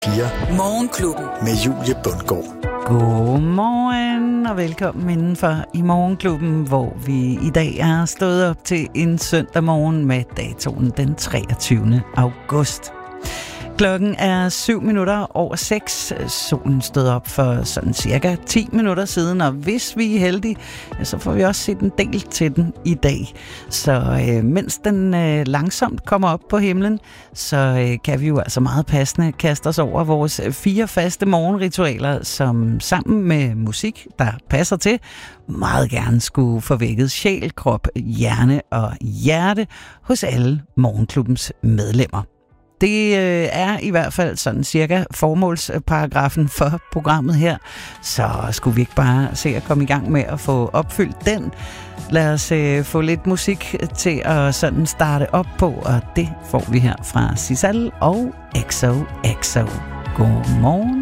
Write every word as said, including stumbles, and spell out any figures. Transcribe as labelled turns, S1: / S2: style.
S1: fire.
S2: Morgenklubben.
S1: Med Julie Bundgaard.
S2: Godmorgen og velkommen indenfor i Morgenklubben, hvor vi i dag er stået op til en søndag morgen med datoen den treogtyvende august. Klokken er syv minutter over seks. Solen stod op for sådan cirka ti minutter siden, og hvis vi er heldige, så får vi også set en del til den i dag. Så øh, mens den øh, langsomt kommer op på himlen, så øh, kan vi jo altså meget passende kaste os over vores fire faste morgenritualer, som sammen med musik, der passer til, meget gerne skulle forvækkes sjæl, krop, hjerne og hjerte hos alle Morgenklubbens medlemmer. Det øh, er i hvert fald sådan cirka formålsparagrafen for programmet her. Så skulle vi ikke bare se at komme i gang med at få opfyldt den. Lad os øh, få lidt musik til at sådan starte op på, og det får vi her fra Sisal og X O X O. Godmorgen.